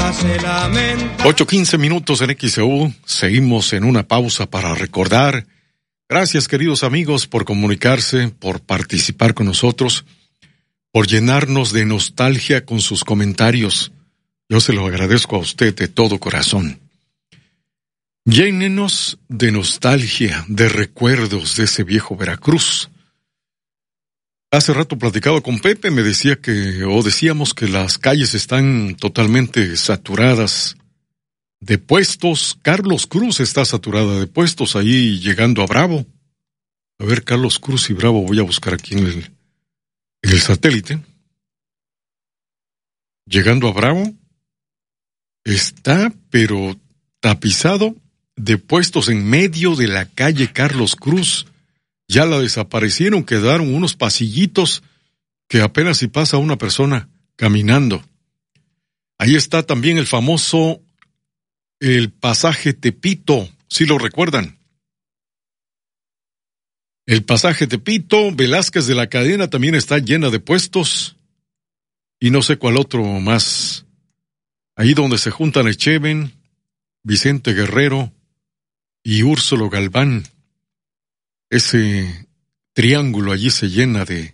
se lamenta. 8:15 minutos en XEU. Seguimos en una pausa para recordar. Gracias, queridos amigos, por comunicarse, por participar con nosotros, por llenarnos de nostalgia con sus comentarios. Yo se lo agradezco a usted de todo corazón. Llénenos de nostalgia, de recuerdos de ese viejo Veracruz. Hace rato platicaba con Pepe, me decía decíamos que las calles están totalmente saturadas de puestos. Carlos Cruz está saturada de puestos, ahí llegando a Bravo. A ver, Carlos Cruz y Bravo, voy a buscar aquí en el satélite. Llegando a Bravo, está, pero tapizado de puestos en medio de la calle Carlos Cruz. Ya la desaparecieron, quedaron unos pasillitos que apenas si pasa una persona caminando. Ahí está también el famoso el pasaje Tepito, ¿sí lo recuerdan? El pasaje Tepito, Velázquez de la Cadena también está llena de puestos. Y no sé cuál otro más. Ahí donde se juntan Echeven, Vicente Guerrero y Úrsulo Galván. Ese triángulo allí se llena de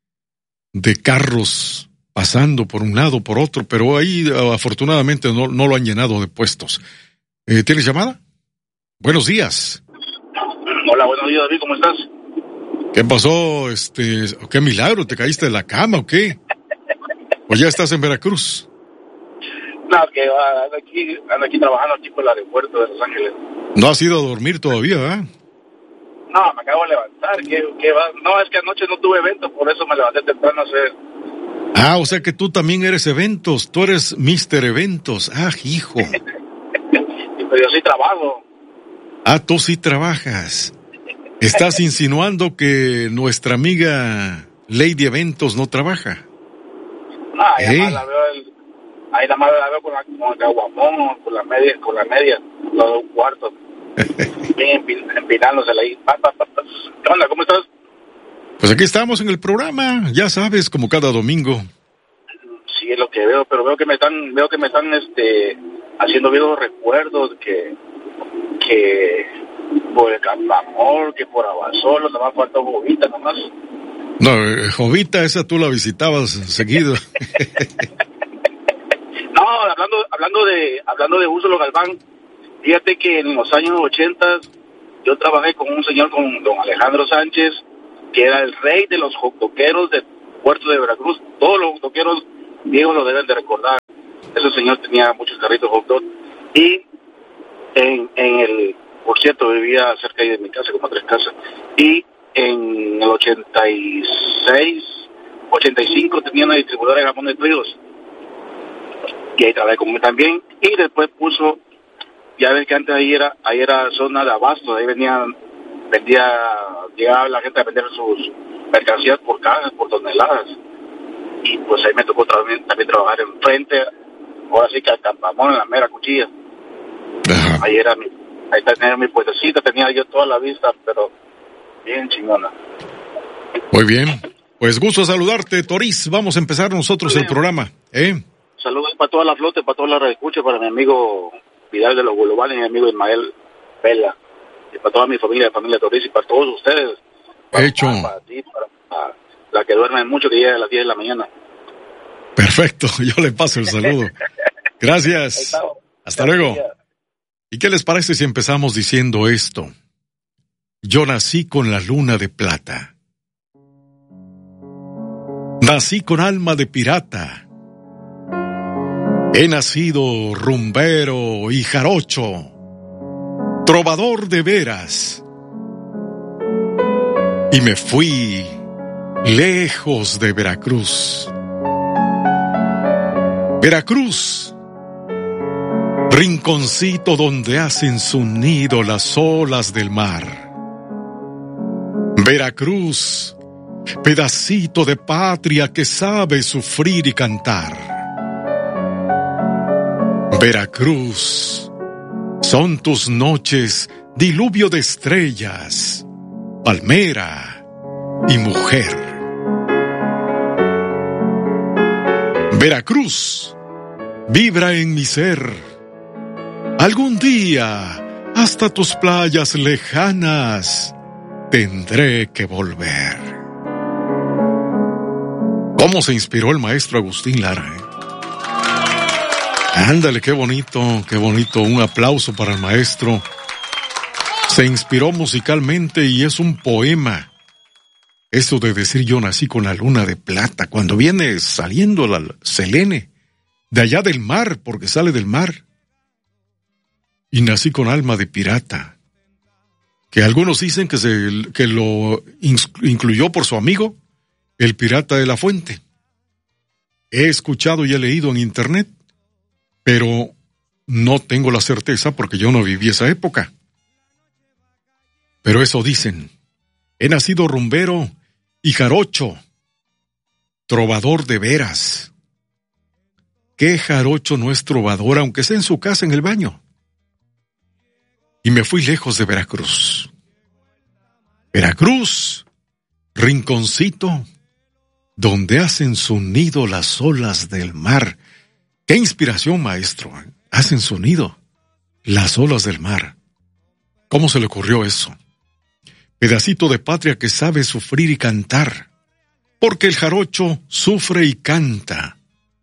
carros pasando por un lado, por otro, pero ahí afortunadamente no lo han llenado de puestos. ¿Tienes llamada? Buenos días. Hola, buenos días, David, ¿cómo estás? ¿Qué pasó? ¿Qué milagro? ¿Te caíste de la cama o qué? ¿O ya estás en Veracruz? No, que ando aquí trabajando aquí por el aeropuerto de Los Ángeles. ¿No has ido a dormir todavía, verdad? No, me acabo de levantar. ¿Qué va? No, es que anoche no tuve evento, por eso me levanté temprano a hacer. Ah, o sea que tú también eres eventos, tú eres Mr. Eventos. Ah, hijo. Pero yo sí trabajo. Ah, tú sí trabajas. ¿Estás insinuando que nuestra amiga Lady Eventos no trabaja? No, ahí nada más la veo con el caguamón, con la media, los 2 cuartos. Bien empinándosela ahí. ¿Qué onda? ¿Cómo estás? Pues aquí estamos en el programa, ya sabes, como cada domingo. Sí, es lo que veo, pero veo que me están haciendo viejos recuerdos que por el Campamor, que por Abasolo, nomás falta Jovita nomás. No, Jovita, esa tú la visitabas seguido. No, hablando de Úrsulo Galván, fíjate que en los años 80 yo trabajé con un señor, con don Alejandro Sánchez, que era el rey de los hotdoqueros del puerto de Veracruz. Todos los hotdoqueros viejos lo deben de recordar. Ese señor tenía muchos carritos hot dog. Y por cierto, vivía cerca de mi casa, como 3 casas. Y en el 86, 85 tenía una distribuidora de jamón de Tríos. Y ahí trabajé con él también. Y después puso, ya ves que antes ahí era zona de abasto, ahí llegaba la gente a vender sus mercancías por cajas, por toneladas. Y pues ahí me tocó también trabajar enfrente, ahora sí que al Campamón, en la mera cuchilla. Ajá. Ahí tenía mi puestecita, tenía yo toda la vista, pero bien chingona. Muy bien, pues gusto saludarte, Toriz. Vamos a empezar nosotros el programa, Saludos para toda la flota, para toda la redescucha, para mi amigo Vidal de los Globales y mi amigo Ismael Vela, y para toda mi familia Toriz, y para todos ustedes. Hecho. Para ti, para la que duerme mucho, que llega a las 10 de la mañana. Perfecto, yo le paso el saludo. Gracias. Hasta luego. ¿Y qué les parece si empezamos diciendo esto? Yo nací con la luna de plata. Nací con alma de pirata. He nacido rumbero y jarocho, trovador de veras. Y me fui lejos de Veracruz. Veracruz, rinconcito donde hacen su nido las olas del mar. Veracruz, pedacito de patria que sabe sufrir y cantar. Veracruz, son tus noches diluvio de estrellas, palmera y mujer. Veracruz, vibra en mi ser. Algún día, hasta tus playas lejanas, tendré que volver. ¿Cómo se inspiró el maestro Agustín Lara? Ándale, qué bonito, qué bonito. Un aplauso para el maestro. Se inspiró musicalmente y es un poema. Eso de decir yo nací con la luna de plata, cuando viene saliendo la Selene, de allá del mar, porque sale del mar. Y nací con alma de pirata, que algunos dicen que lo incluyó por su amigo, el pirata de la fuente. He escuchado y he leído en internet, pero no tengo la certeza porque yo no viví esa época. Pero eso dicen. He nacido rumbero y jarocho, trovador de veras. ¿Qué jarocho no es trovador, aunque sea en su casa en el baño? Y me fui lejos de Veracruz. Veracruz, rinconcito, donde hacen su nido las olas del mar. ¡Qué inspiración, maestro! Hacen su nido las olas del mar. ¿Cómo se le ocurrió eso? Pedacito de patria que sabe sufrir y cantar, porque el jarocho sufre y canta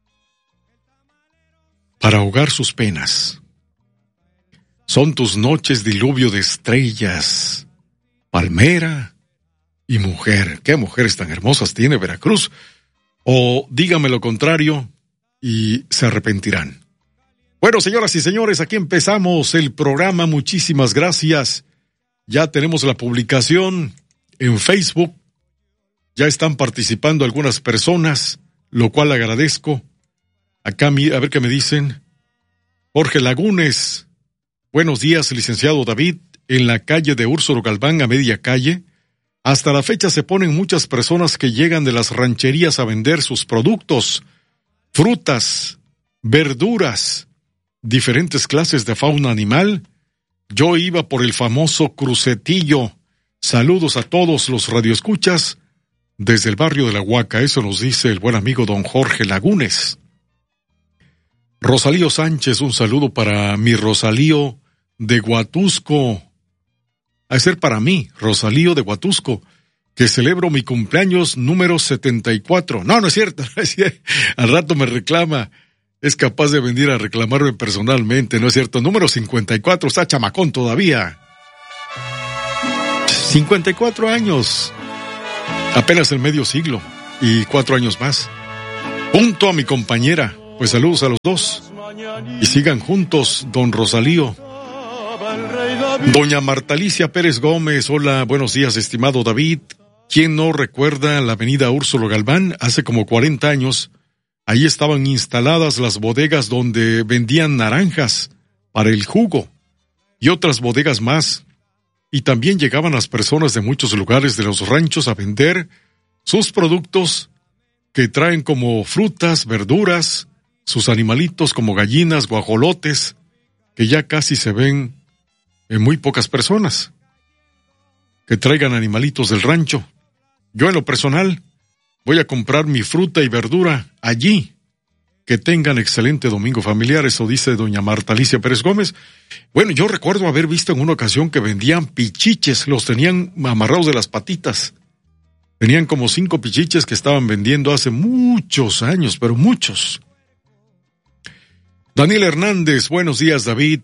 para ahogar sus penas. Son tus noches diluvio de estrellas, palmera y mujer. ¿Qué mujeres tan hermosas tiene Veracruz? O dígame lo contrario y se arrepentirán. Bueno, señoras y señores, aquí empezamos el programa. Muchísimas gracias. Ya tenemos la publicación en Facebook. Ya están participando algunas personas, lo cual agradezco. Acá, a ver qué me dicen. Jorge Lagunes. Buenos días, licenciado David. En la calle de Úrsulo Galván, a media calle, hasta la fecha se ponen muchas personas que llegan de las rancherías a vender sus productos, frutas, verduras, diferentes clases de fauna animal. Yo iba por el famoso crucetillo. Saludos a todos los radioescuchas desde el barrio de La Huaca. Eso nos dice el buen amigo don Jorge Lagunes. Rosalío Sánchez, un saludo para mi Rosalío de Huatusco. A ser para mí, Rosalío de Huatusco, que celebro mi cumpleaños número 74. No, no es cierto. Al rato me reclama. Es capaz de venir a reclamarme personalmente, ¿no es cierto? Número 54, está chamacón todavía. 54 años. Apenas el medio siglo. Y 4 años más. Junto a mi compañera. Pues saludos a los dos. Y sigan juntos, don Rosalío. Doña Marta Alicia Pérez Gómez. Hola, buenos días, estimado David. ¿Quién no recuerda la avenida Úrsulo Galván? Hace como 40 años... Ahí estaban instaladas las bodegas donde vendían naranjas para el jugo y otras bodegas más. Y también llegaban las personas de muchos lugares de los ranchos a vender sus productos que traen como frutas, verduras, sus animalitos como gallinas, guajolotes, que ya casi se ven en muy pocas personas que traigan animalitos del rancho. Yo en lo personal voy a comprar mi fruta y verdura allí. Que tengan excelente domingo familiar, eso dice doña Marta Alicia Pérez Gómez. Bueno, yo recuerdo haber visto en una ocasión que vendían pichiches, los tenían amarrados de las patitas. Tenían como 5 pichiches que estaban vendiendo hace muchos años, pero muchos. Daniel Hernández, buenos días, David.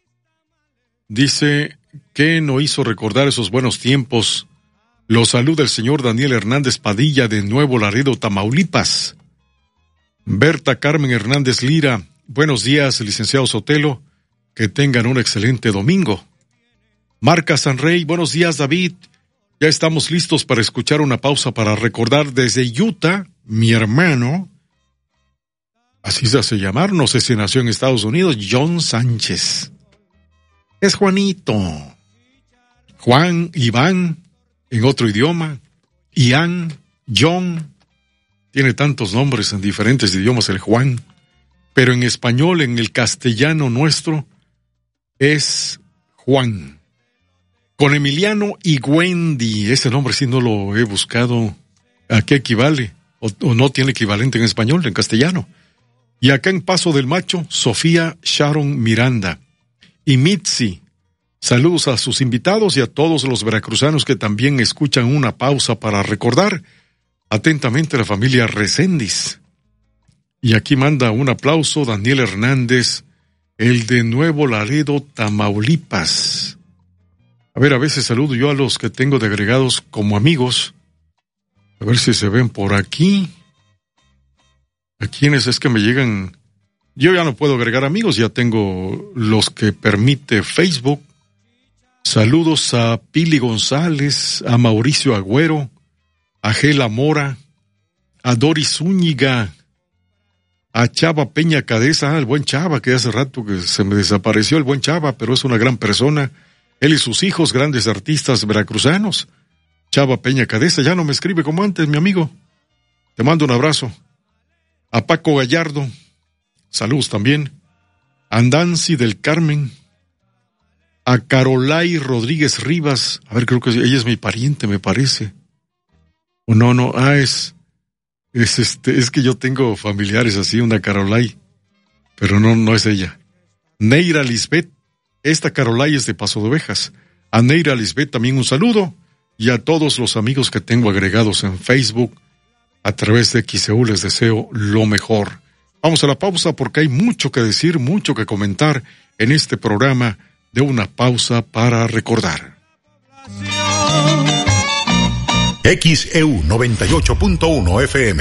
Dice que no hizo recordar esos buenos tiempos. Lo saluda el señor Daniel Hernández Padilla de Nuevo Laredo, Tamaulipas. Berta Carmen Hernández Lira, buenos días, licenciado Sotelo, que tengan un excelente domingo. Marca Sanrey, buenos días, David. Ya estamos listos para escuchar una pausa para recordar desde Utah, mi hermano, así se hace llamar, no sé si nació en Estados Unidos, John Sánchez. Es Juanito. Juan, Iván, en otro idioma, Ian, John, tiene tantos nombres en diferentes idiomas el Juan, pero en español, en el castellano nuestro, es Juan. Con Emiliano y Wendy, ese nombre sí no lo he buscado, ¿a qué equivale? O no tiene equivalente en español, en castellano. Y acá en Paso del Macho, Sofía Sharon Miranda y Mitzi. Saludos a sus invitados y a todos los veracruzanos que también escuchan Una Pausa para Recordar. Atentamente la familia Reséndiz. Y aquí manda un aplauso Daniel Hernández, el de Nuevo Laredo, Tamaulipas. A veces saludo yo a los que tengo de agregados como amigos. A ver si se ven por aquí. ¿A quiénes es que me llegan? Yo ya no puedo agregar amigos, ya tengo los que permite Facebook. Saludos a Pili González, a Mauricio Agüero, a Gela Mora, a Doris Zúñiga, a Chava Peña Cadeza, el buen Chava, que hace rato que se me desapareció el buen Chava, pero es una gran persona. Él y sus hijos, grandes artistas veracruzanos. Chava Peña Cadeza, ya no me escribe como antes, mi amigo. Te mando un abrazo. A Paco Gallardo, saludos también. A Nancy del Carmen, a Carolay Rodríguez Rivas, a ver, creo que ella es mi pariente, me parece. O no, es que yo tengo familiares así, una Carolay, pero no es ella. Neira Lisbeth, esta Carolay es de Paso de Ovejas. A Neira Lisbeth también un saludo, y a todos los amigos que tengo agregados en Facebook, a través de XEU les deseo lo mejor. Vamos a la pausa porque hay mucho que decir, mucho que comentar en este programa de Una Pausa para Recordar. XEU 98.1 FM.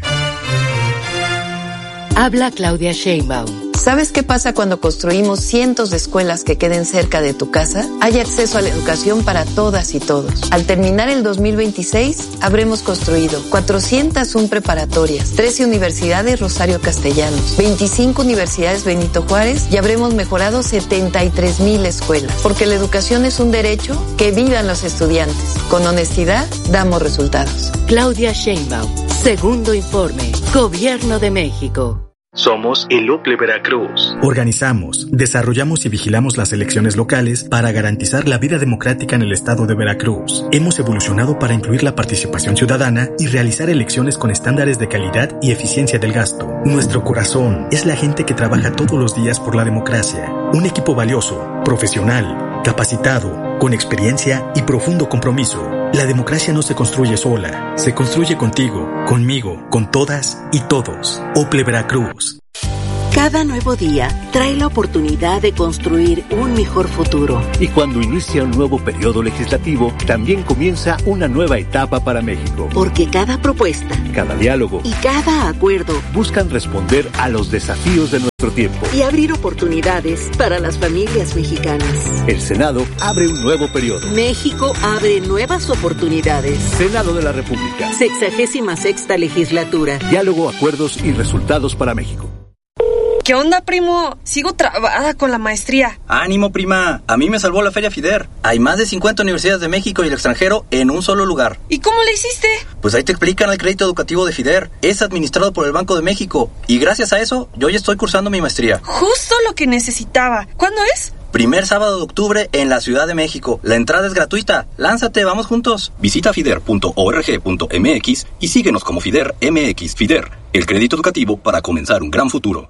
Habla Claudia Sheinbaum. ¿Sabes qué pasa cuando construimos cientos de escuelas que queden cerca de tu casa? Hay acceso a la educación para todas y todos. Al terminar el 2026, habremos construido 401 preparatorias, 13 universidades Rosario Castellanos, 25 universidades Benito Juárez y habremos mejorado 73,000 escuelas. Porque la educación es un derecho, que vivan los estudiantes. Con honestidad, damos resultados. Claudia Sheinbaum. Segundo informe. Gobierno de México. Somos el UPLE Veracruz. Organizamos, desarrollamos y vigilamos las elecciones locales para garantizar la vida democrática en el estado de Veracruz. Hemos evolucionado para incluir la participación ciudadana y realizar elecciones con estándares de calidad y eficiencia del gasto. Nuestro corazón es la gente que trabaja todos los días por la democracia. Un equipo valioso, profesional, capacitado, con experiencia y profundo compromiso. La democracia no se construye sola, se construye contigo, conmigo, con todas y todos. UPLE Veracruz. Cada nuevo día trae la oportunidad de construir un mejor futuro. Y cuando inicia un nuevo periodo legislativo, también comienza una nueva etapa para México. Porque cada propuesta, cada diálogo y cada acuerdo buscan responder a los desafíos de nuestro tiempo y abrir oportunidades para las familias mexicanas. El Senado abre un nuevo periodo. México abre nuevas oportunidades. Senado de la República. 66ª legislatura. Diálogo, acuerdos y resultados para México. ¿Qué onda, primo? Sigo trabada con la maestría. ¡Ánimo, prima! A mí me salvó la Feria FIDER. Hay más de 50 universidades de México y el extranjero en un solo lugar. ¿Y cómo le hiciste? Pues ahí te explican el crédito educativo de FIDER. Es administrado por el Banco de México. Y gracias a eso, yo ya estoy cursando mi maestría. Justo lo que necesitaba. ¿Cuándo es? Primer sábado de octubre en la Ciudad de México. La entrada es gratuita. Lánzate, vamos juntos. Visita fider.org.mx y síguenos como FIDER MX. FIDER, el crédito educativo para comenzar un gran futuro.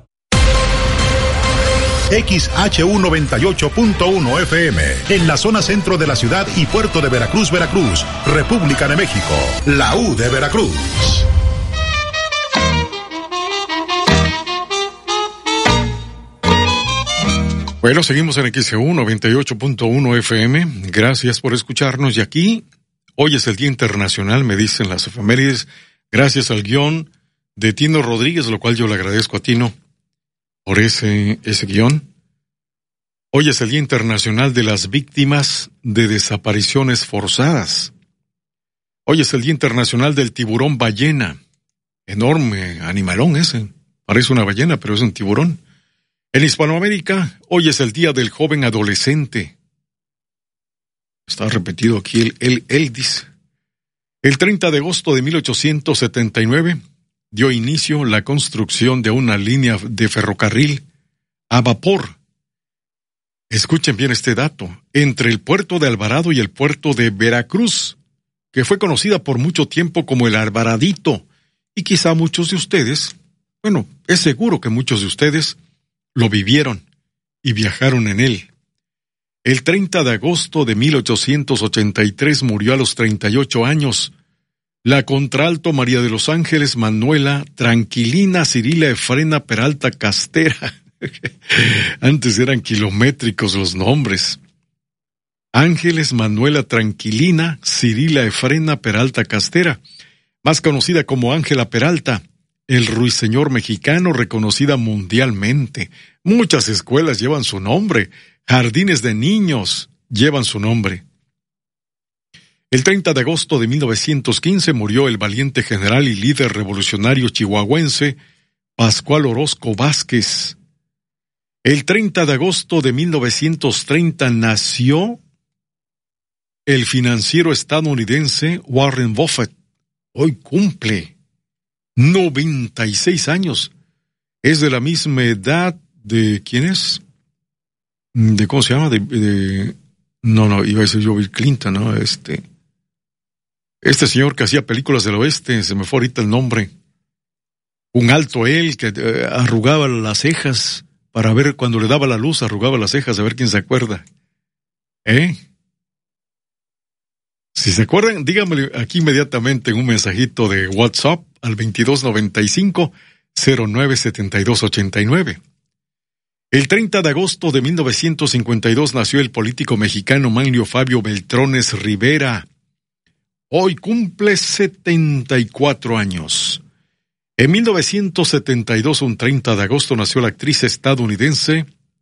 XHU 98.1 FM, en la zona centro de la ciudad y puerto de Veracruz, Veracruz, República de México, la U de Veracruz. Bueno, seguimos en XHU 98.1 FM, gracias por escucharnos y aquí, hoy es el Día Internacional, me dicen las efemérides, gracias al guión de Tino Rodríguez, lo cual yo le agradezco a Tino por ese guión. Hoy es el Día Internacional de las Víctimas de Desapariciones Forzadas. Hoy es el Día Internacional del Tiburón Ballena. Enorme animalón ese. Parece una ballena, pero es un tiburón. En Hispanoamérica, hoy es el Día del Joven Adolescente. Está repetido aquí él dice. El 30 de agosto de 1879... dio inicio la construcción de una línea de ferrocarril a vapor. Escuchen bien este dato, entre el puerto de Alvarado y el puerto de Veracruz, que fue conocida por mucho tiempo como el Alvaradito, y quizá muchos de ustedes, Bueno, es seguro que muchos de ustedes lo vivieron y viajaron en él. El 30 de agosto de 1883 murió a los 38 años la contralto María de los Ángeles Manuela Tranquilina Cirila Efrena Peralta Castera. Antes eran kilométricos los nombres. Ángeles Manuela Tranquilina Cirila Efrena Peralta Castera, más conocida como Ángela Peralta, el ruiseñor mexicano, reconocida mundialmente. Muchas escuelas llevan su nombre, jardines de niños llevan su nombre. El 30 de agosto de 1915 murió el valiente general y líder revolucionario chihuahuense Pascual Orozco Vázquez. El 30 de agosto de 1930 nació el financiero estadounidense Warren Buffett. Hoy cumple 96 años. Es de la misma edad de... ¿Quién es? ¿De cómo se llama? No, iba a decir yo Bill Clinton, ¿no? Este señor que hacía películas del oeste, se me fue ahorita el nombre. Un alto él que arrugaba las cejas para ver cuando le daba la luz, arrugaba las cejas, a ver quién se acuerda. Si se acuerdan, díganme aquí inmediatamente en un mensajito de WhatsApp al 2295-097289. El 30 de agosto de 1952 nació el político mexicano Manlio Fabio Beltrones Rivera. Hoy cumple 74 años. En 1972, un 30 de agosto, nació la actriz estadounidense...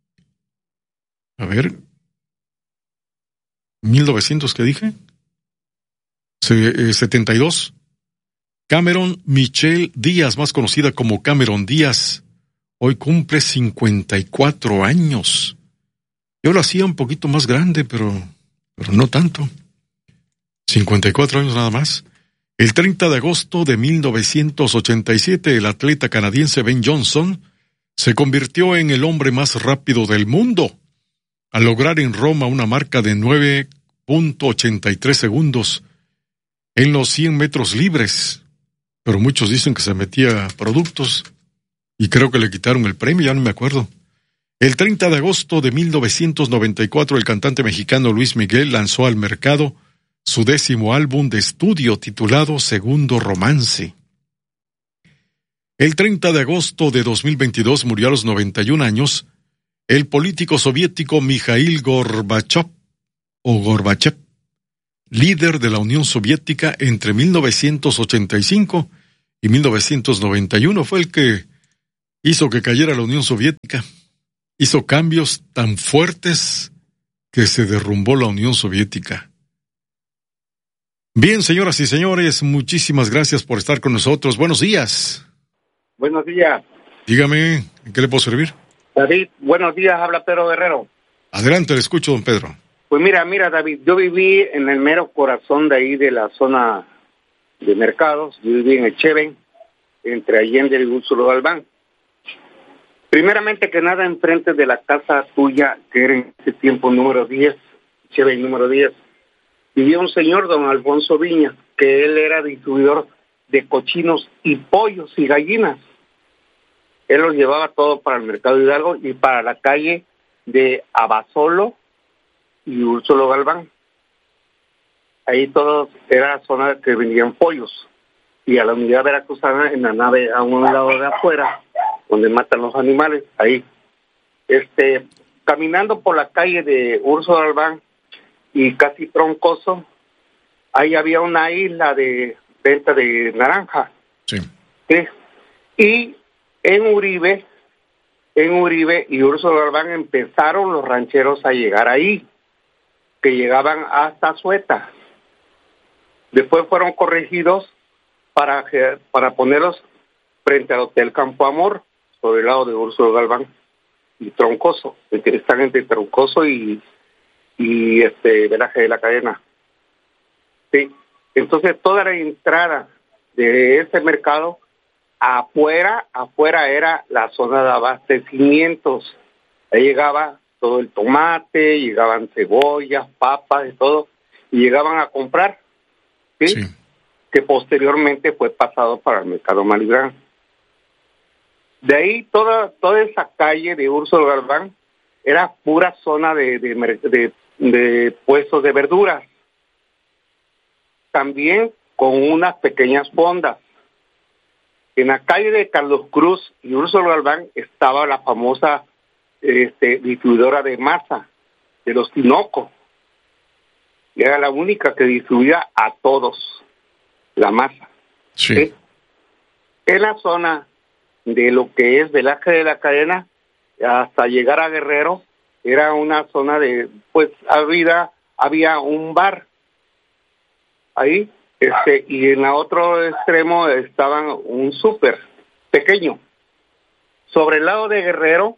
1900, ¿qué dije? 72. Cameron Michelle Díaz, más conocida como Cameron Díaz. Hoy cumple 54 años. Yo lo hacía un poquito más grande, pero no tanto. 54 años nada más. El 30 de agosto de 1987, el atleta canadiense Ben Johnson se convirtió en el hombre más rápido del mundo, al lograr en Roma una marca de 9.83 segundos en los 100 metros libres. Pero muchos dicen que se metía productos y creo que le quitaron el premio, ya no me acuerdo. El 30 de agosto de 1994, el cantante mexicano Luis Miguel lanzó al mercado su 10º álbum de estudio titulado Segundo Romance. El 30 de agosto de 2022 murió a los 91 años el político soviético Mikhail Gorbachev, líder de la Unión Soviética entre 1985 y 1991. Fue el que hizo que cayera la Unión Soviética. Hizo cambios tan fuertes que se derrumbó la Unión Soviética. Bien, señoras y señores, muchísimas gracias por estar con nosotros. Buenos días. Buenos días. Dígame, ¿en qué le puedo servir? David, buenos días, habla Pedro Guerrero. Adelante, le escucho, don Pedro. Pues mira, David, yo viví en el mero corazón de ahí de la zona de mercados. Yo viví en el Cheven, entre Allende y Úrsulo Galván. Primeramente que nada, enfrente de la casa tuya, que era en ese tiempo número 10, Cheven número 10, vivía un señor, don Alfonso Viña, que él era distribuidor de cochinos y pollos y gallinas. Él los llevaba todo para el mercado Hidalgo y para la calle de Abasolo y Úrsulo Galván. Ahí todos era zona que vendían pollos. Y a la unidad veracruzana, en la nave a un lado de afuera, donde matan los animales, ahí. Caminando por la calle de Úrsulo Galván y casi Troncoso, ahí había una isla de venta de naranja. Sí. ¿Sí? Y en Uribe y Úrsulo Galván empezaron los rancheros a llegar ahí, que llegaban hasta Sueta. Después fueron corregidos para ponerlos frente al Hotel Campo Amor, sobre el lado de Úrsulo Galván y Troncoso, que están entre Troncoso y Velaje de la Cadena. Sí. Entonces toda la entrada de ese mercado, afuera era la zona de abastecimientos. Ahí llegaba todo el tomate, llegaban cebollas, papas y todo, y llegaban a comprar, ¿sí? Que posteriormente fue pasado para el mercado Malibrán. De ahí toda esa calle de Úrsulo Galván era pura zona de puestos de verduras. También con unas pequeñas fondas. En la calle de Carlos Cruz y Úrsulo Galván estaba la famosa distribuidora de masa de los Tinoco. Era la única que distribuía a todos la masa. Sí. En la zona de lo que es Velázquez de la Cadena hasta llegar a Guerrero era una zona de, pues había un bar ahí, y en el otro extremo estaban un súper pequeño. Sobre el lado de Guerrero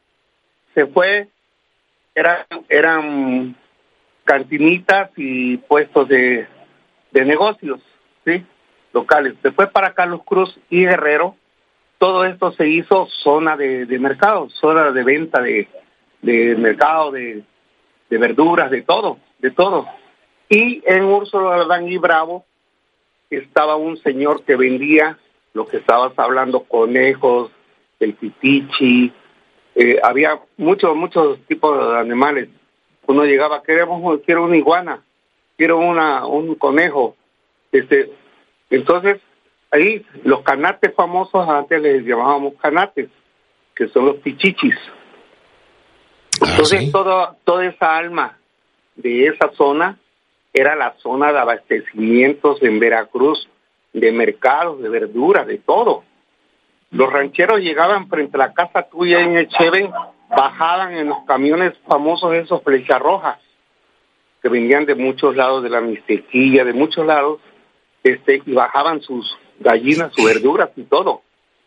eran cantinitas y puestos de negocios, ¿sí? Locales. Se fue para Carlos Cruz y Guerrero. Todo esto se hizo zona de mercado, zona de venta de mercado, de verduras, de todo. Y en Úrsulo Galván y Bravo estaba un señor que vendía lo que estabas hablando, conejos, el pitichi, había muchos tipos de animales. Uno llegaba, quiero una iguana, quiero un conejo. Entonces, ahí los canates famosos, antes les llamábamos canates, que son los pichichis. Entonces, ¿sí? toda esa alma de esa zona era la zona de abastecimientos en Veracruz, de mercados, de verduras, de todo. Los rancheros llegaban frente a la casa tuya en Echeven, bajaban en los camiones famosos esos flechas rojas, que venían de muchos lados, de la Mixtequilla, de muchos lados, y bajaban sus gallinas, sus verduras y todo.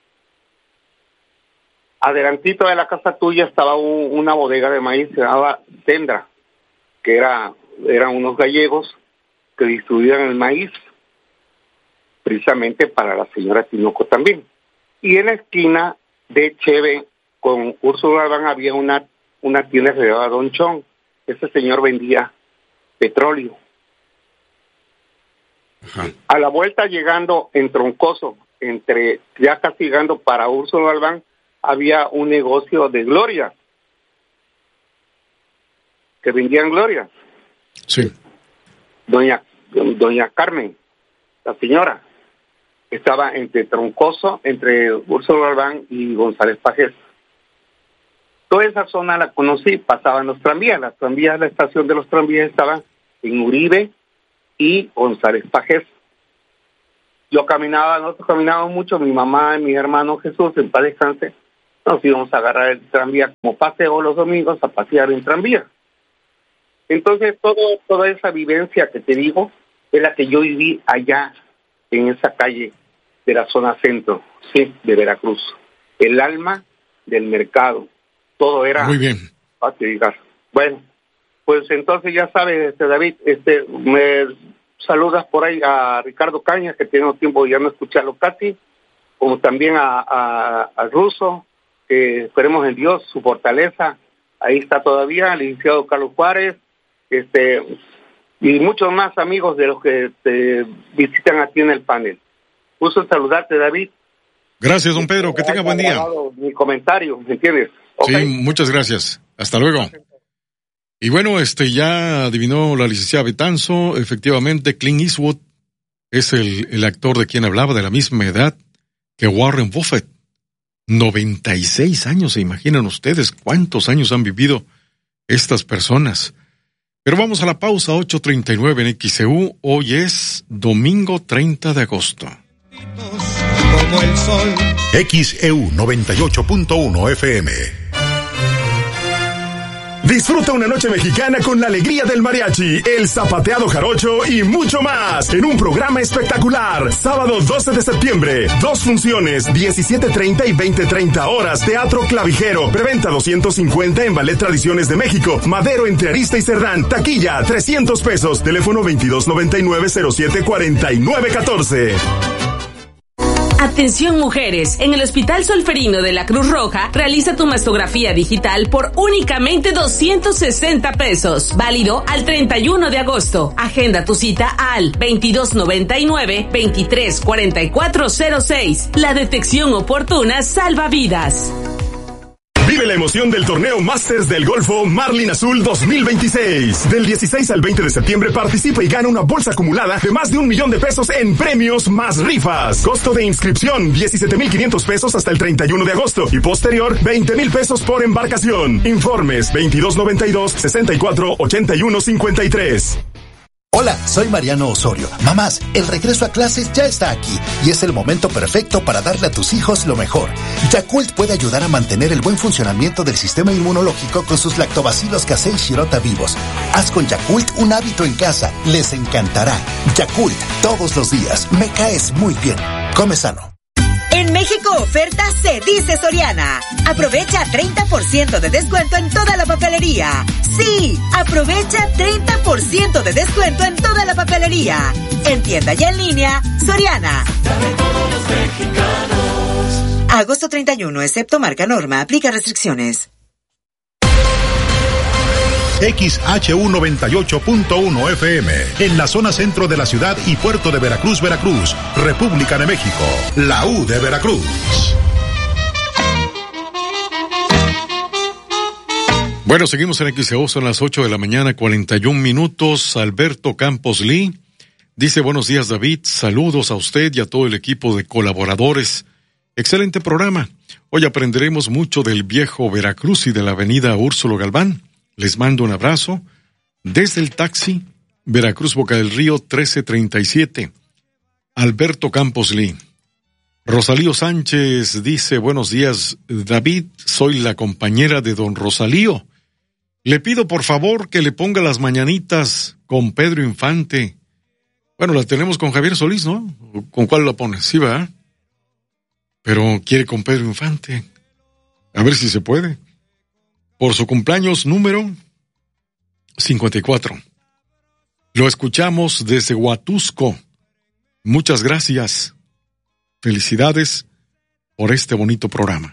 Adelantito de la casa tuya estaba una bodega de maíz, se llamaba Tendra, que eran unos gallegos que distribuían el maíz, precisamente para la señora Tinoco también. Y en la esquina de Cheve con Úrsulo Galván había una tienda que se llamaba Don Chon. Ese señor vendía petróleo. Ajá. A la vuelta llegando en Troncoso, ya casi llegando para Úrsulo Galván, había un negocio de glorias, que vendían glorias. Sí. Doña Carmen, la señora, estaba entre Troncoso, entre Úrsulo Galván y González Pajés. Toda esa zona la conocí, pasaban los tranvías. La estación de los tranvías estaba en Uribe y González Pajés. Nosotros caminábamos mucho, mi mamá y mi hermano Jesús, en paz descanse, nos íbamos a agarrar el tranvía como paseo los domingos a pasear en tranvía. Entonces, toda esa vivencia que te digo es la que yo viví allá en esa calle de la zona centro, sí, de Veracruz. El alma del mercado. Todo era muy bien. Fácil llegar. Bueno, pues entonces ya sabes, David, me saludas por ahí a Ricardo Cañas, que tengo tiempo ya no escucharlo casi, como también al Ruso, que esperemos en Dios, su fortaleza, ahí está todavía, el licenciado Carlos Juárez, y muchos más amigos de los que te visitan aquí en el panel. Gusto saludarte, David. Gracias, don Pedro, que tenga buen día. Mi comentario, ¿me entiendes? Okay. Sí, muchas gracias. Hasta luego. Y bueno, ya adivinó la licenciada Betanzo, efectivamente Clint Eastwood es el actor de quien hablaba, de la misma edad que Warren Buffett. 96 años, ¿se imaginan ustedes cuántos años han vivido estas personas? Pero vamos a la pausa, 8:39 en XEU, hoy es domingo 30 de agosto. Como el sol. XEU 98.1 FM. Disfruta una noche mexicana con la alegría del mariachi, el zapateado jarocho y mucho más en un programa espectacular. Sábado 12 de septiembre, 2 funciones, 17:30 y 20:30 horas, Teatro Clavijero. Preventa $250 en Ballet Tradiciones de México, Madero entre Arista y Cerdán. Taquilla $300. Teléfono 2299-074914. Atención mujeres, en el Hospital Solferino de la Cruz Roja realiza tu mastografía digital por únicamente 260 pesos, válido al 31 de agosto. Agenda tu cita al 2299-234406. La detección oportuna salva vidas. Vive la emoción del torneo Masters del Golfo Marlin Azul 2026. Del 16 al 20 de septiembre participa y gana una bolsa acumulada de más de $1,000,000 en premios más rifas. Costo de inscripción 17,500 pesos hasta el 31 de agosto y posterior 20,000 pesos por embarcación. Informes 2292-648153. Hola, soy Mariano Osorio. Mamás, el regreso a clases ya está aquí y es el momento perfecto para darle a tus hijos lo mejor. Yakult puede ayudar a mantener el buen funcionamiento del sistema inmunológico con sus lactobacilos casei shirota vivos. Haz con Yakult un hábito en casa. Les encantará. Yakult, todos los días. Me caes muy bien. Come sano. En México oferta se dice Soriana. Aprovecha 30% de descuento en toda la papelería. Sí, aprovecha 30% de descuento en toda la papelería. En tienda y en línea, Soriana. Agosto 31, excepto marca Norma, aplica restricciones. XHU98.1 FM, en la zona centro de la ciudad y puerto de Veracruz, Veracruz, República de México, la U de Veracruz. Bueno, seguimos en XEO, son las 8 de la mañana, 41 minutos. Alberto Campos Lee dice: buenos días, David, saludos a usted y a todo el equipo de colaboradores. Excelente programa. Hoy aprenderemos mucho del viejo Veracruz y de la avenida Úrsulo Galván. Les mando un abrazo desde el taxi Veracruz Boca del Río 1337. Alberto Campos Lee. Rosalío Sánchez dice: buenos días, David, soy la compañera de don Rosalío. Le pido por favor que le ponga las mañanitas con Pedro Infante. Bueno, la tenemos con Javier Solís, ¿no? ¿Con cuál la pone? Sí, ¿verdad? Pero quiere con Pedro Infante. A ver si se puede. Por su cumpleaños número 54. Lo escuchamos desde Huatusco. Muchas gracias. Felicidades por este bonito programa.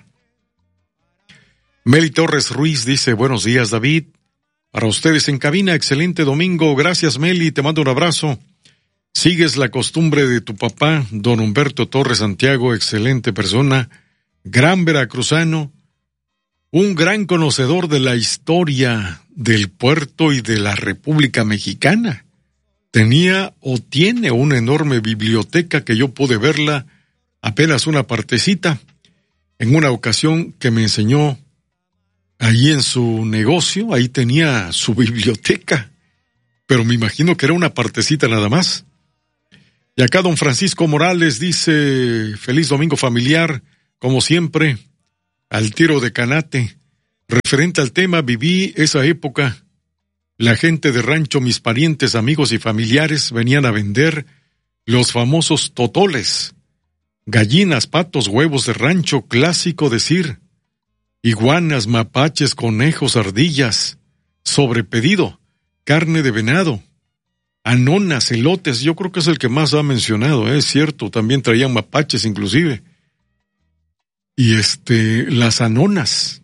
Meli Torres Ruiz dice: buenos días, David. Para ustedes en cabina, excelente domingo. Gracias, Meli, te mando un abrazo. Sigues la costumbre de tu papá, don Humberto Torres Santiago, excelente persona, gran veracruzano, un gran conocedor de la historia del puerto y de la República Mexicana. Tenía o tiene una enorme biblioteca que yo pude verla apenas una partecita en una ocasión que me enseñó ahí en su negocio. Ahí tenía su biblioteca, pero me imagino que era una partecita nada más. Y acá don Francisco Morales dice: feliz domingo familiar, como siempre, al tiro de canate. Referente al tema, viví esa época. La gente de rancho, mis parientes, amigos y familiares venían a vender los famosos totoles. Gallinas, patos, huevos de rancho, clásico decir. Iguanas, mapaches, conejos, ardillas. Sobre pedido, carne de venado. Anonas, elotes, yo creo que es el que más ha mencionado, es cierto, también traían mapaches inclusive. Y las anonas.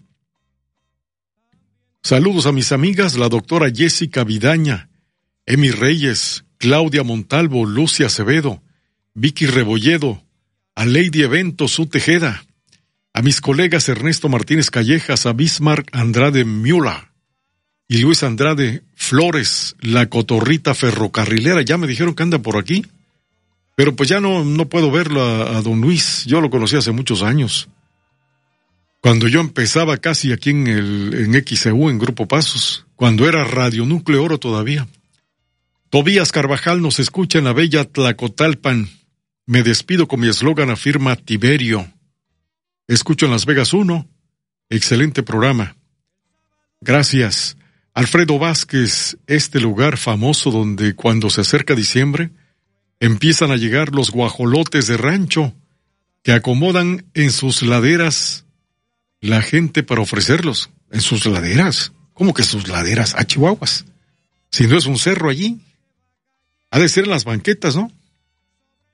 Saludos a mis amigas, la doctora Jessica Vidaña, Emi Reyes, Claudia Montalvo, Lucia Acevedo, Vicky Rebolledo, a Lady Evento Su Tejeda, a mis colegas Ernesto Martínez Callejas, a Bismarck Andrade Miula y Luis Andrade Flores, la cotorrita ferrocarrilera. Ya me dijeron que anda por aquí, pero pues ya no puedo verlo a don Luis. Yo lo conocí hace muchos años, cuando yo empezaba casi aquí en XEU, en Grupo Pasos, cuando era Radio Núcleo Oro todavía. Tobías Carvajal nos escucha en la bella Tlacotalpan. Me despido con mi eslogan, afirma Tiberio. Escucho en Las Vegas 1. Excelente programa. Gracias. Alfredo Vázquez, este lugar famoso donde cuando se acerca diciembre, empiezan a llegar los guajolotes de rancho que acomodan en sus laderas la gente para ofrecerlos. ¿En sus laderas? ¿Cómo que sus laderas? A Chihuahuas. Si no es un cerro allí. Ha de ser en las banquetas, ¿no?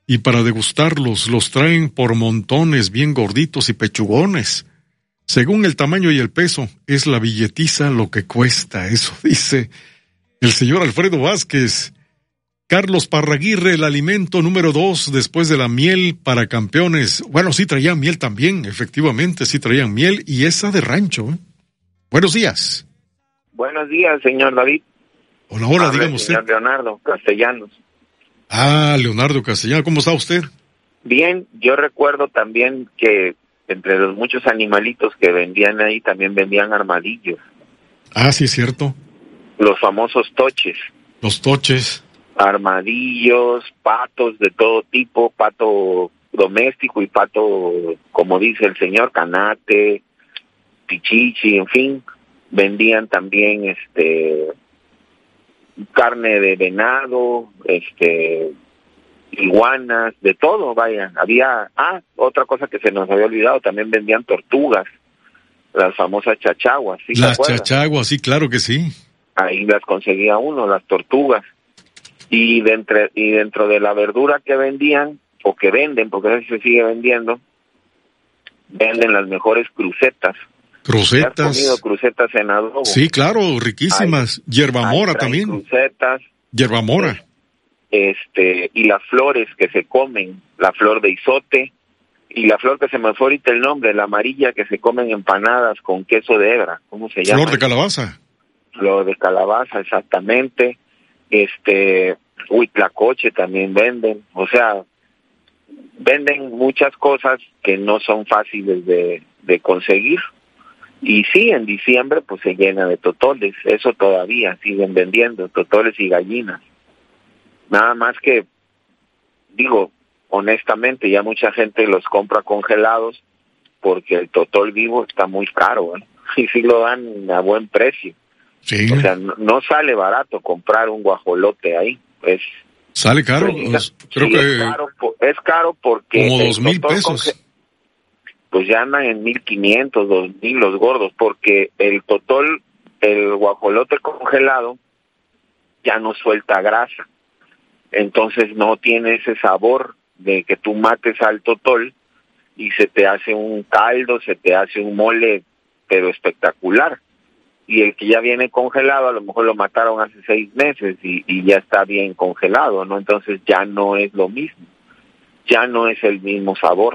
y para degustarlos los traen por montones bien gorditos y pechugones. Según el tamaño y el peso, es la billetiza lo que cuesta, eso dice el señor Alfredo Vázquez. Carlos Parraguirre, el alimento número 2 después de la miel para campeones. Bueno, sí traían miel también, efectivamente, sí traían miel y esa de rancho. Buenos días. Buenos días, señor David. Hola, dígame usted. Señor Leonardo Castellanos. Leonardo Castellanos, ¿cómo está usted? Bien, yo recuerdo también que entre los muchos animalitos que vendían ahí, también vendían armadillos. Sí, es cierto. Los famosos toches. Los toches. Armadillos, patos de todo tipo, pato doméstico y pato, como dice el señor, canate, pichichi, en fin. Vendían también carne de venado, iguanas, de todo, vaya. Había, otra cosa que se nos había olvidado, también vendían tortugas, las famosas chachaguas, ¿sí? Las chachaguas, sí, claro que sí. Ahí las conseguía uno, las tortugas. Y dentro de la verdura que vendían, o que venden, porque a se sigue vendiendo, venden las mejores crucetas. ¿Crucetas? ¿Has comido crucetas en adobo? Sí, claro, riquísimas. Hierbamora también. Crucetas. Hierbamora. Y las flores que se comen, la flor de izote, y la flor que se me fue ahorita el nombre, la amarilla que se comen empanadas con queso de hebra, ¿cómo se llama? Flor de calabaza. Flor de calabaza, exactamente. Huitlacoche también venden, o sea, venden muchas cosas que no son fáciles de conseguir. Y sí, en diciembre pues se llena de totoles, eso todavía siguen vendiendo, totoles y gallinas. Nada más que, digo, honestamente, ya mucha gente los compra congelados porque el totol vivo está muy caro, ¿eh? Y sí lo dan a buen precio. Sí. O sea, no sale barato comprar un guajolote ahí. ¿Sale caro? Creo que es caro porque... Como 2,000 pesos. Pues ya andan en 1,500, 2,000 los gordos, porque el totol, el guajolote congelado, ya no suelta grasa. Entonces no tiene ese sabor de que tú mates al totol y se te hace un caldo, se te hace un mole, pero espectacular. Y el que ya viene congelado, a lo mejor lo mataron hace 6 meses y ya está bien congelado, ¿no? Entonces ya no es lo mismo, ya no es el mismo sabor.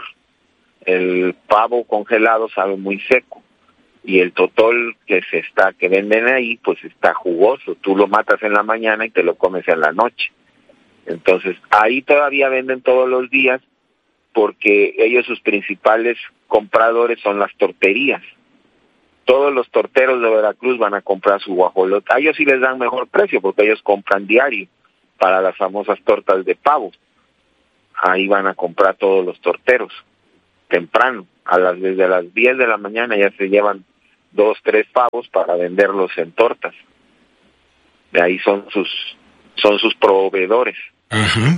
El pavo congelado sabe muy seco y el totol que venden ahí, pues está jugoso. Tú lo matas en la mañana y te lo comes en la noche. Entonces ahí todavía venden todos los días porque ellos, sus principales compradores son las torterías. Todos los torteros de Veracruz van a comprar su guajolote. A ellos sí les dan mejor precio porque ellos compran diario para las famosas tortas de pavo. Ahí van a comprar todos los torteros temprano, desde las 10 de la mañana ya se llevan 2, 3 pavos para venderlos en tortas. De ahí son sus proveedores. Ajá.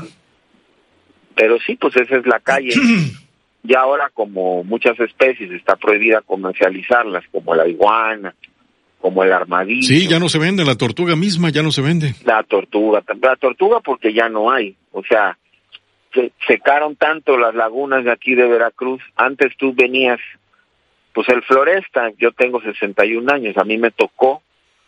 Pero sí, pues esa es la calle. Ya ahora, como muchas especies, está prohibida comercializarlas, como la iguana, como el armadillo. Sí, ya no se vende, la tortuga misma ya no se vende. La tortuga porque ya no hay, o sea, se secaron tanto las lagunas de aquí de Veracruz. Antes tú venías, pues el Floresta, yo tengo 61 años, a mí me tocó,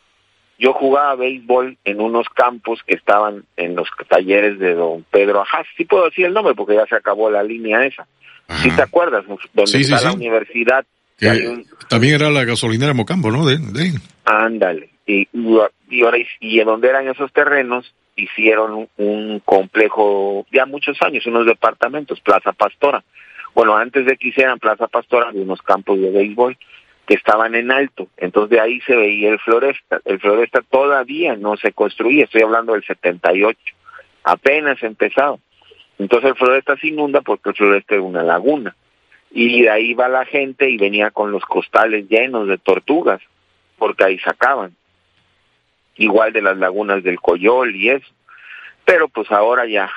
yo jugaba béisbol en unos campos que estaban en los talleres de don Pedro Ajaz, sí puedo decir el nombre porque ya se acabó la línea esa. ¿Sí te acuerdas? Donde está la universidad. Que también era la gasolinera Mocambo, ¿no? Ándale. Y donde eran esos terrenos, hicieron un complejo, ya muchos años, unos departamentos, Plaza Pastora. Bueno, antes de que hicieran Plaza Pastora, había unos campos de béisbol que estaban en alto. Entonces de ahí se veía el Floresta. El Floresta todavía no se construía, estoy hablando del 78. Apenas empezado. Entonces el Floresta se inunda porque el Floresta es una laguna. Y de ahí va la gente y venía con los costales llenos de tortugas, porque ahí sacaban. Igual de las lagunas del Coyol y eso. Pero pues ahora ya,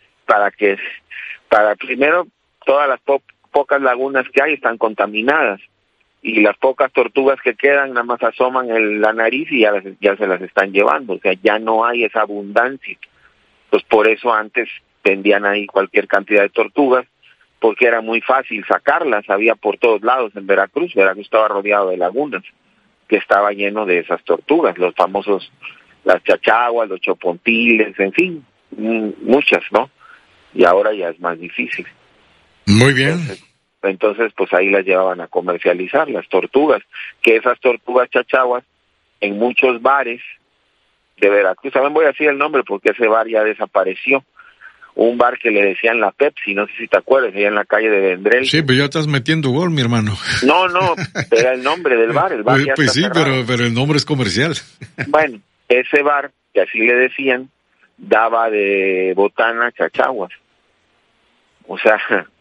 primero, todas las pocas lagunas que hay están contaminadas. Y las pocas tortugas que quedan nada más asoman la nariz y ya se las están llevando. O sea, ya no hay esa abundancia. Pues por eso antes vendían ahí cualquier cantidad de tortugas, porque era muy fácil sacarlas, había por todos lados en Veracruz. Veracruz estaba rodeado de lagunas, que estaba lleno de esas tortugas, los famosos, las chachaguas, los chopontiles, en fin, muchas, ¿no? Y ahora ya es más difícil. Muy bien. Entonces, pues ahí las llevaban a comercializar, las tortugas, que esas tortugas chachaguas, en muchos bares de Veracruz, ¿saben? Voy a decir el nombre porque ese bar ya desapareció. Un bar que le decían la Pepsi, no sé si te acuerdas, allá en la calle de Vendrell. Sí, pero ya estás metiendo gol, mi hermano. No, era el nombre del bar, el bar ya pues está sí, cerrado. pero el nombre es comercial. Bueno, ese bar, que así le decían, daba de botana chachaguas. O sea,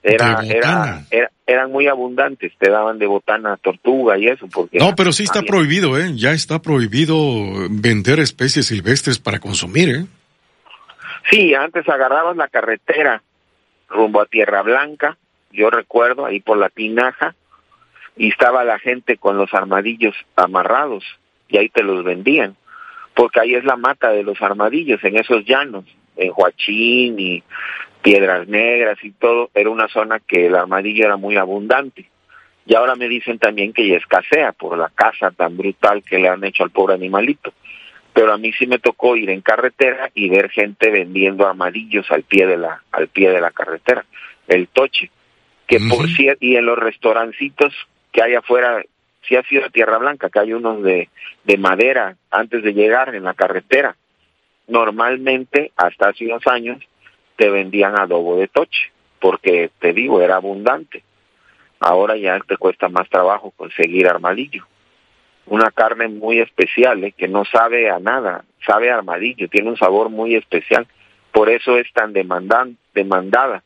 eran muy abundantes, te daban de botana tortuga y eso. Porque no, pero sí está prohibido, ya está prohibido vender especies silvestres para consumir, Sí, antes agarrabas la carretera rumbo a Tierra Blanca, yo recuerdo, ahí por la Tinaja, y estaba la gente con los armadillos amarrados, y ahí te los vendían, porque ahí es la mata de los armadillos, en esos llanos, en Huachín y Piedras Negras y todo, era una zona que el armadillo era muy abundante. Y ahora me dicen también que ya escasea por la caza tan brutal que le han hecho al pobre animalito. Pero a mí sí me tocó ir en carretera y ver gente vendiendo armadillos al pie de la carretera, el toche, que por cierto, y en los restaurancitos que hay afuera, sí ha sido Tierra Blanca, que hay unos de madera antes de llegar en la carretera. Normalmente, hasta hace unos años, te vendían adobo de toche, porque te digo, era abundante. Ahora ya te cuesta más trabajo conseguir armadillo. Una carne muy especial, que no sabe a nada, sabe a armadillo, tiene un sabor muy especial, por eso es tan demandada.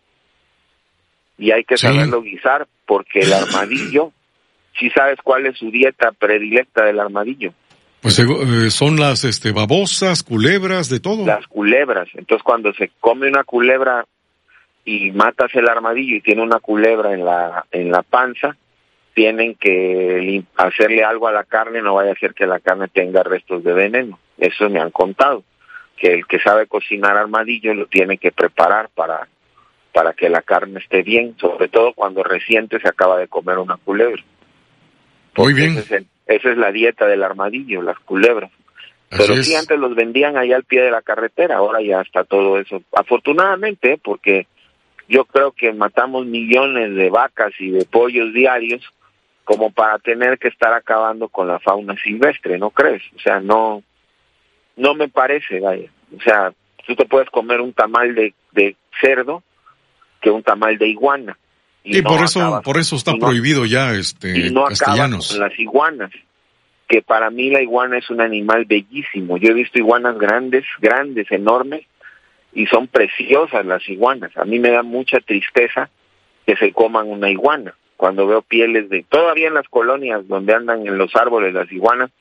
Y hay que saberlo guisar, porque el armadillo, ¿sí sabes cuál es su dieta predilecta del armadillo? Pues son las babosas, culebras, de todo. Las culebras. Entonces cuando se come una culebra y matas el armadillo y tiene una culebra en la panza, tienen que hacerle algo a la carne, no vaya a ser que la carne tenga restos de veneno. Eso me han contado, que el que sabe cocinar armadillo lo tiene que preparar para que la carne esté bien, sobre todo cuando reciente se acaba de comer una culebra. Muy bien. Esa es la dieta del armadillo, las culebras. Pero sí, antes los vendían allá al pie de la carretera, ahora ya está todo eso. Afortunadamente, porque yo creo que matamos millones de vacas y de pollos diarios como para tener que estar acabando con la fauna silvestre, ¿no crees? O sea, no me parece, vaya. O sea, tú te puedes comer un tamal de cerdo que un tamal de iguana. Y no por eso está prohibido ya y no Castellanos. Con las iguanas, que para mí la iguana es un animal bellísimo. Yo he visto iguanas grandes, enormes, y son preciosas las iguanas. A mí me da mucha tristeza que se coman una iguana. Cuando veo pieles todavía en las colonias donde andan en los árboles las iguanas,